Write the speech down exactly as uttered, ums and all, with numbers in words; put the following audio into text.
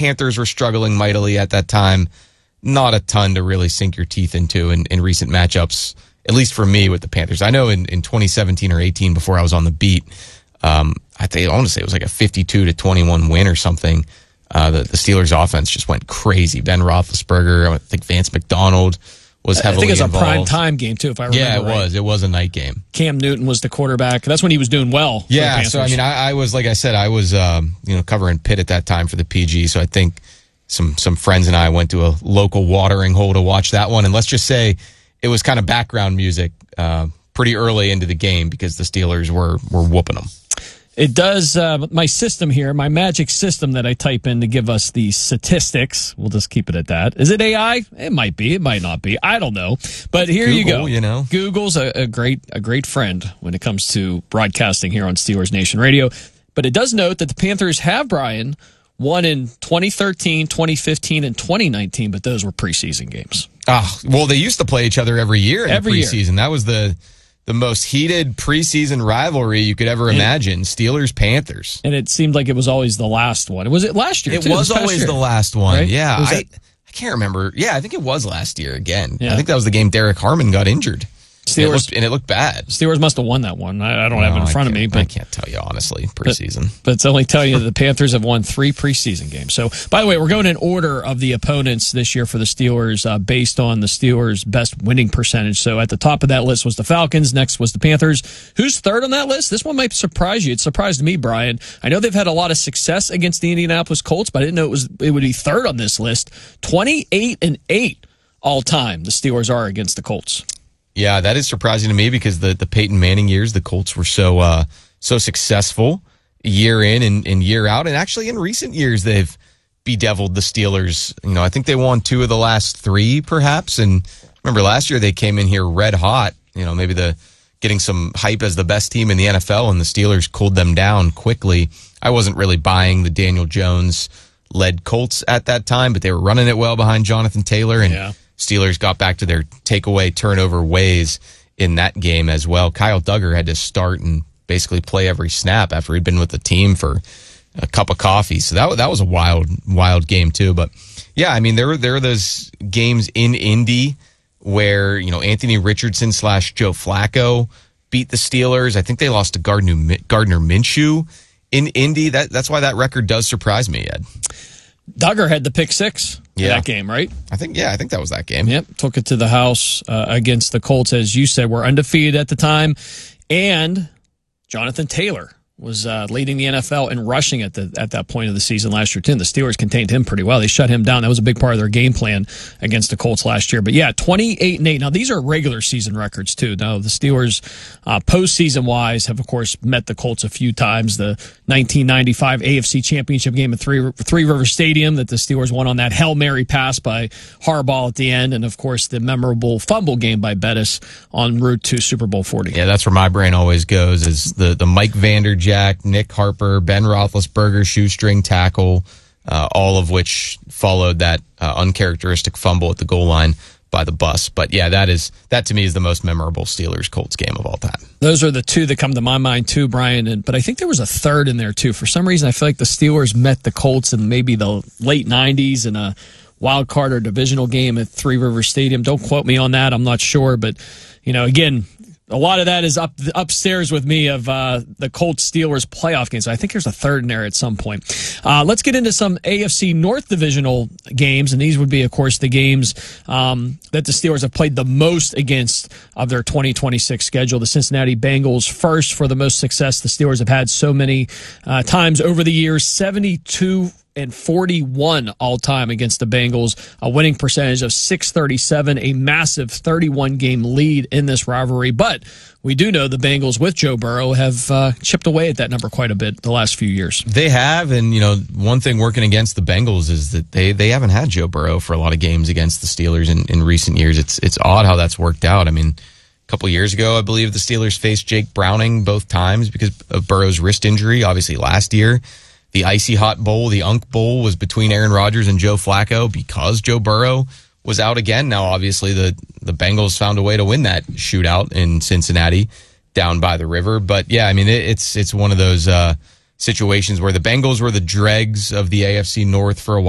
Panthers were struggling mightily at that time. Not a ton to really sink your teeth into in, in recent matchups, at least for me with the Panthers. I know in, in twenty seventeen or eighteen, before I was on the beat, um, I think I want to say it was like a fifty-two to twenty-one win or something. Uh, the, the Steelers offense just went crazy. Ben Roethlisberger, I think Vance McDonald was heavily I think it was involved. a prime time game too, if I remember Yeah, it right. was. It was a night game. Cam Newton was the quarterback. That's when he was doing well. Yeah, for the so I mean, I, I was like I said, I was um, you know covering Pitt at that time for the P G. So I think some some friends and I went to a local watering hole to watch that one, and let's just say it was kind of background music uh, pretty early into the game because the Steelers were were whooping them. It does, uh, my system here, my magic system that I type in to give us the statistics, we'll just keep it at that. Is it A I? It might be. It might not be. I don't know. But here Google, you go. You know. Google's a, a great a great friend when it comes to broadcasting here on Steelers Nation Radio. But it does note that the Panthers have, Brian, won in twenty thirteen, twenty fifteen, and twenty nineteen, but those were preseason games. Oh, well, they used to play each other every year in Every the year. preseason. That was the the most heated preseason rivalry you could ever imagine. Steelers Panthers. And it seemed like it was always the last one. Was it last year? It too, was this past always year? the last one. Right? Yeah, Was I, that- I can't remember. Yeah, I think it was last year again. Yeah. I think that was the game Derek Harmon got injured. And it, Steelers- looked, and it looked bad. Steelers must have won that one. I, I don't have it in No, I front of me, can't- but I can't tell you honestly. Preseason. But it's only telling you that the Panthers have won three preseason games. So, by the way, we're going in order of the opponents this year for the Steelers uh, based on the Steelers' best winning percentage. So, at the top of that list was the Falcons. Next was the Panthers. Who's third on that list? This one might surprise you. It surprised me, Brian. I know they've had a lot of success against the Indianapolis Colts, but I didn't know it was it would be third on this list. twenty-eight and eight all time the Steelers are against the Colts. Yeah, that is surprising to me because the, the Peyton Manning years, the Colts were so uh, so successful year in and, and year out. And actually in recent years, they've bedeviled the Steelers. You know, I think they won two of the last three, perhaps. And remember last year they came in here red hot, you know, maybe the getting some hype as the best team in the N F L, and the Steelers cooled them down quickly. I wasn't really buying the Daniel Jones-led Colts at that time, but they were running it well behind Jonathan Taylor, and Yeah. Steelers got back to their takeaway turnover ways in that game as well. Kyle Duggar had to start and basically play every snap after he'd been with the team for a cup of coffee. So that that was a wild, wild game too. But yeah, I mean, there were there were those games in Indy where, you know, Anthony Richardson slash Joe Flacco beat the Steelers. I think they lost to Gardner Gardner Minshew in Indy. That that's why that record does surprise me, Ed. Duggar had the pick six in Yeah. that game, right? I think yeah, I think that was that game. Yep, took it to the house uh, against the Colts, as you said. We're undefeated at the time, and Jonathan Taylor was uh, leading the N F L in rushing at the at that point of the season last year too. And the Steelers contained him pretty well. They shut him down. That was a big part of their game plan against the Colts last year. But yeah, twenty-eight and eight. Now these are regular season records too. Now the Steelers, uh, postseason wise, have of course met the Colts a few times. The nineteen ninety-five A F C Championship game at Three Three River Stadium that the Steelers won on that Hail Mary pass by Harbaugh at the end, and of course the memorable fumble game by Bettis on route to Super Bowl forty. Yeah, that's where my brain always goes, is the, the Mike Vanderjack, Nick Harper, Ben Roethlisberger shoestring tackle, uh, all of which followed that uh, uncharacteristic fumble at the goal line by the bus. But yeah, that is that to me is the most memorable Steelers-Colts game of all time. Those are the two that come to my mind too, Brian. And, but I think there was a third in there too. For some reason, I feel like the Steelers met the Colts in maybe the late nineties in a wild card or divisional game at Three River Stadium. Don't quote me on that. I'm not sure. But, you know, again, a lot of that is up upstairs with me of uh, the Colts Steelers playoff games. I think there's a third in there at some point. Uh, let's get into some A F C North divisional games, and these would be, of course, the games um, that the Steelers have played the most against of their twenty twenty-six schedule. The Cincinnati Bengals first for the most success the Steelers have had so many uh, times over the years, seventy-two and forty-one all time against the Bengals, a winning percentage of six thirty-seven, a massive thirty-one game lead in this rivalry. But we do know the Bengals with Joe Burrow have uh, chipped away at that number quite a bit the last few years. They have, and you know, one thing working against the Bengals is that they they haven't had Joe Burrow for a lot of games against the Steelers in, in recent years. It's it's odd how that's worked out. I mean, a couple years ago, I believe the Steelers faced Jake Browning both times because of Burrow's wrist injury. Obviously, last year, the Icy Hot Bowl, the Unk Bowl, was between Aaron Rodgers and Joe Flacco because Joe Burrow was out again. Now, obviously, the, the Bengals found a way to win that shootout in Cincinnati down by the river. But, yeah, I mean, it, it's it's one of those uh, situations where the Bengals were the dregs of the A F C North for a while.